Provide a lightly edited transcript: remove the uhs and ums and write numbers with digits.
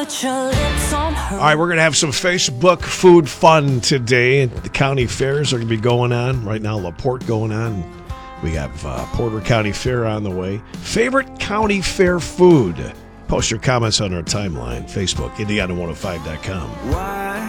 All right, we're going to have some Facebook food fun today. The county fairs are going to be going on. Right now, LaPorte going on. We have Porter County Fair on the way. Favorite county fair food? Post your comments on our timeline. Facebook, Indiana105.com. Why